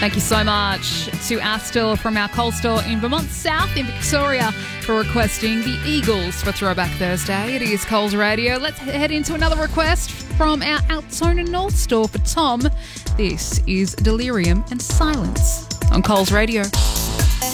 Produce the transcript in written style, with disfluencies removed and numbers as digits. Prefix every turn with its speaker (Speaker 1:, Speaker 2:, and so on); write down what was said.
Speaker 1: Thank you so much to Astor from our Coles store in Vermont South in Victoria for requesting the Eagles for Throwback Thursday. It is Coles Radio. Let's head into another request from our Altona North store for Tom. This is Delirium and Silence on Coles Radio.